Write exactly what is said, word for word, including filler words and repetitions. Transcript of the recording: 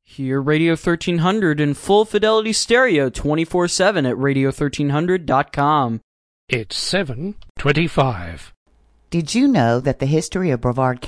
Hear Radio thirteen hundred in full fidelity stereo twenty-four seven at radio thirteen hundred dot com. It's seven twenty-five. Did you know that the history of Brevard